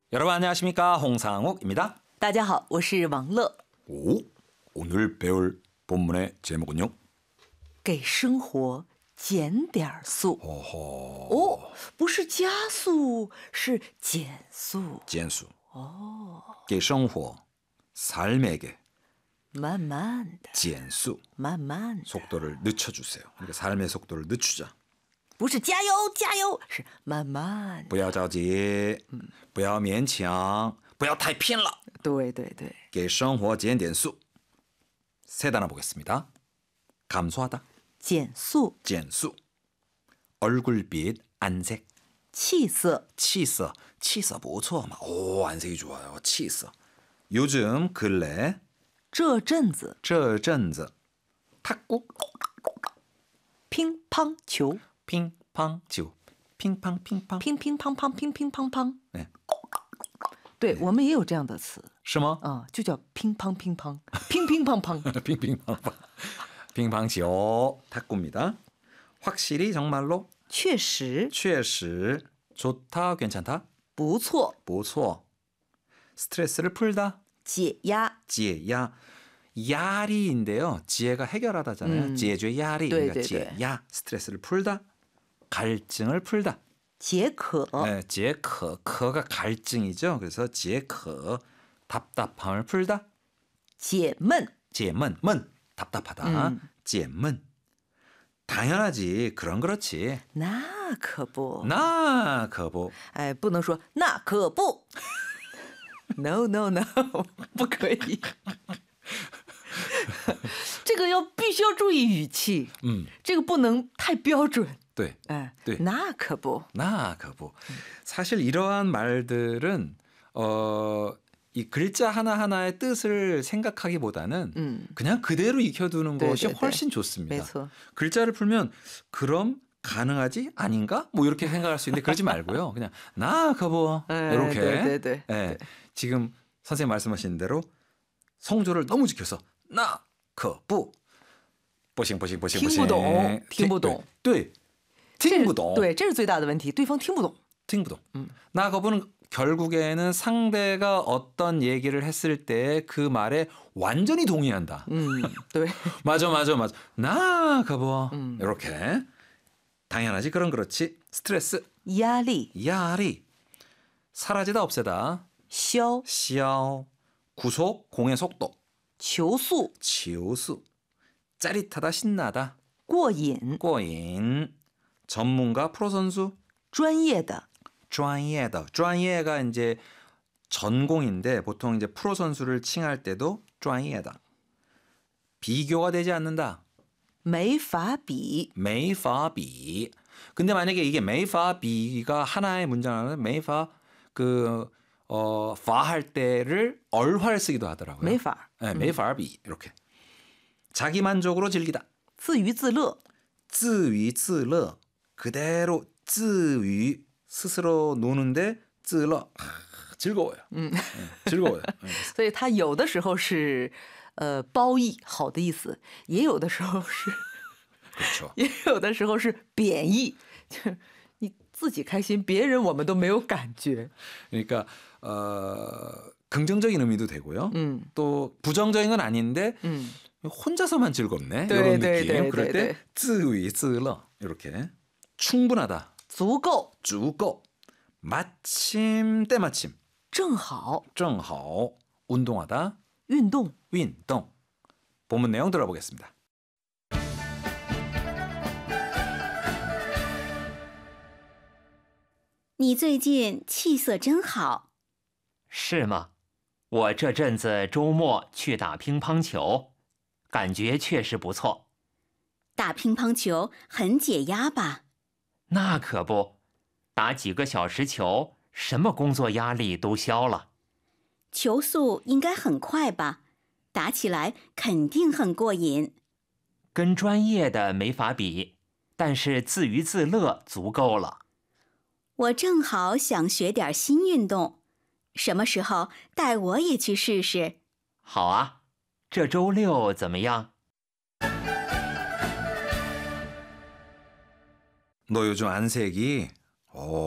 여러분 안녕하십니까? 홍상욱입니다. 大家好，我是王乐。 오, 오늘 배울 본문의 제목은요? 给生活减点速。 어허. 哦，不是加速，是减速。 减速. 哦， 给生活, 삶에게 慢慢的， 减速, 慢慢的， 속도를 늦춰주세요. 그러니까 삶의 속도를 늦추자. 不是加油加油，是慢慢的。 不要着急, 不要勉强, 不要太拼了. 对对对， 给生活减点速. 세 단어 보겠습니다. 감소하다, 减速， 减速. 얼굴빛, 안색, 气色， 치서, 치서 不错嘛. 오, 안색이 좋아요. 치서. 요즘 근래 这阵子这阵子 탁구, 乒乓球， 핑팡球, 핑팡 핑팡. 乒乒乓乓，乒乒乓乓。 네. 对，我们也有这样的词， 是吗？ 就叫乒乓乒乓，乒乒乓乓。 핑핑팡팡. 핑팡球, 탁구입니다. 확실히 정말로 确实确实 좋다 괜찮다 不错， 不错 스트레스를 풀다 解压。 지혜야 야리인데요. 지혜가 해결하다잖아요. 지혜주의 야리 그러니까 对对对 지혜야 스트레스를 풀다 갈증을 풀다 解渴， 네, 지혜커 커가 갈증이죠. 그래서 지혜커 답답함을 풀다 解闷， 지혜闷闷 답답하다 解闷 당연하지 그런 그렇지 那可不。 나可不哎，不能说那可不。No no no， 不可以。这个必须要注意语气，这个不能太标准。 네. 哎， 对那可不。 나 그보. 사실 이러한 말들은 이 글자 하나하나의 뜻을 생각하기보다는 그냥 그대로 익혀두는 것이 네, 네. 훨씬 좋습니다. 没错， 글자를 풀면 그럼 가능하지? 아닌가? 뭐 이렇게 생각할 수 있는데 그러지 말고요. 그냥 나 그보 이렇게. 네, 네, 네. 예, 지금 선생님 말씀하신 대로 성조를 너무 지켜서 나 그보. 不行不行不行不行听不懂，听不懂。 对，听不懂。 对，这是最大的问题，对方听不懂。 听不懂. 나 거부는 결국에는 상대가 어떤 얘기를 했을 때 그 말에 완전히 동의한다. 对， 맞아. 나 거부. 이렇게. 당연하지. 그런 그렇지. 스트레스, 压力 야리. 사라지다 없애다. 消 시ao. 구속, 공의 속도. 求速 치우수. 짜릿하다, 신나다. 过瘾 꼬인. 전문가, 프로 선수. 专业的专业的. 专业가 이제 전공인데 보통 이제 프로 선수를 칭할 때도 专业的. 비교가 되지 않는다. 没法比没法比. 근데 만약에 이게 没法比가 하나의 문장이라면 没法 파 할 때를 얼화를 쓰기도 하더라고요. 没法 네, 没法比 이렇게. 자기 만족으로 즐기다. 自娱自乐自娱自乐. 그대로 自娱 스스로 노는데 自乐 즐거워요. 즐거워요. 所以它有的时候是褒义好的意思，也有的时候是 그렇죠. 也有的时候是贬义，就是你自己开心，別人我们都没有感觉。 그러니까 긍정적인 의미도 되고요. 또 부정적인 건 아닌데 혼자서만 즐겁네. 네, 이런 네, 느낌. 네, 그럴 네, 때 네. 自娱自乐 이렇게. 충분하다. 足够足够. 마침 때마침. 正好正好. 운동하다. 运动 운동. 본문 내용 들어보겠습니다. 你最近气色真好。 是吗？我这阵子周末去打乒乓球，感觉确实不错。 打乒乓球很解压吧？ 那可不，打几个小时球，什么工作压力都消了。 球速应该很快吧？打起来肯定很过瘾。 跟专业的没法比，但是自娱自乐足够了。 我正好想学点新运动，什么时候带我也去试试？ 好啊，这周六怎么样？ 너 요즘 안색이